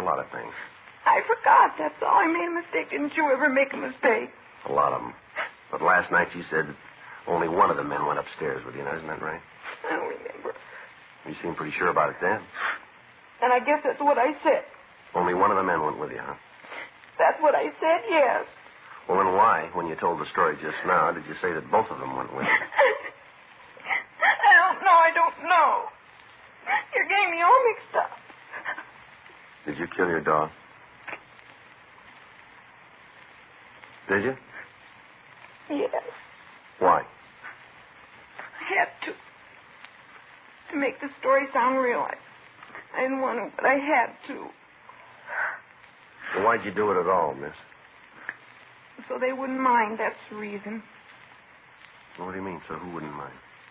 lot of things. I forgot, that's all. I made a mistake. Didn't you ever make a mistake? A lot of them. But last night you said only one of the men went upstairs with you. Now, isn't that right? I don't remember. You seemed pretty sure about it then. And I guess that's what I said. Only one of the men went with you, huh? That's what I said, yes. Well, then why, when you told the story just now, did you say that both of them went with you? I don't know. You're getting me all mixed up. Did you kill your dog? Did you? Yes. Why? I had to. To make the story sound real. I didn't want to, but I had to. Well, why'd you do it at all, miss? So they wouldn't mind, that's the reason. What do you mean, so who wouldn't mind?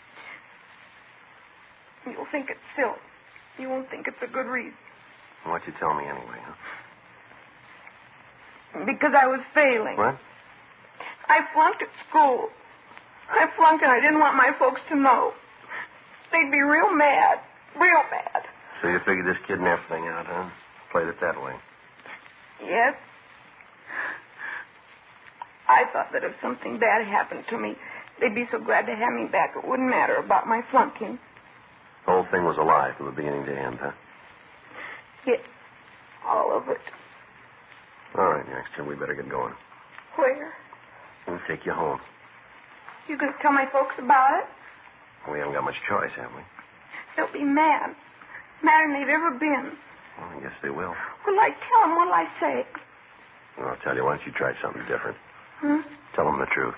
You'll think it's silly. You won't think it's a good reason. Why'd you tell me anyway, huh? Because I was failing. What? I flunked at school. I flunked and I didn't want my folks to know. They'd be real mad. Real mad. So you figured this kidnap thing out, huh? Played it that way. Yes. I thought that if something bad happened to me, they'd be so glad to have me back it wouldn't matter about my flunking. The whole thing was a lie from the beginning to end, huh? Yes. All of it. All right, youngster, we better get going. Where? We'll take you home. You gonna tell my folks about it? We haven't got much choice, have we? They'll be mad. Madder than they've ever been. Well, I guess they will. What'll I tell them? What'll I say? Well, I'll tell you, why don't you try something different? Tell them the truth.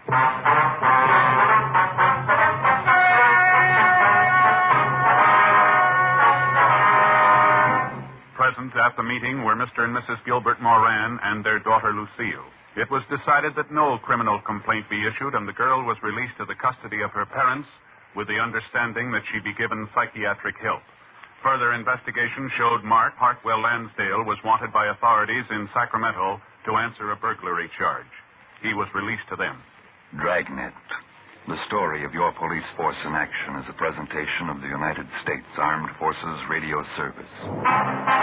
Present at the meeting were Mr. and Mrs. Gilbert Moran and their daughter Lucille. It was decided that no criminal complaint be issued, and the girl was released to the custody of her parents with the understanding that she be given psychiatric help. Further investigation showed Mark Hartwell Lansdale was wanted by authorities in Sacramento to answer a burglary charge. He was released to them. Dragnet. The story of your police force in action is a presentation of the United States Armed Forces Radio Service.